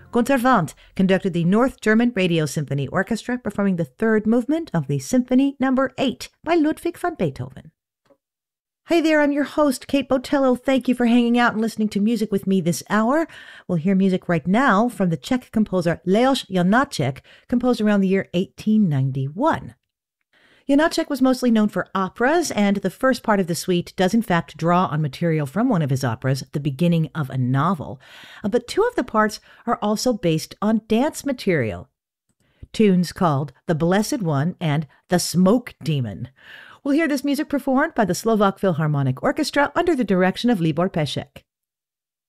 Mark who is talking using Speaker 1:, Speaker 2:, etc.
Speaker 1: Gunther Wandt conducted the North German Radio Symphony Orchestra, performing the third movement of the Symphony No. 8 by Ludwig van Beethoven. Hey there, I'm your host, Kate Botello. Thank you for hanging out and listening to music with me this hour. We'll hear music right now from the Czech composer Leoš Janáček, composed around the year 1891. Janáček was mostly known for operas, and the first part of the suite does in fact draw on material from one of his operas, The Beginning of a Novel. But two of the parts are also based on dance material. Tunes called The Blessed One and The Smoke Demon. We'll hear this music performed by the Slovak Philharmonic Orchestra under the direction of Libor Pešek.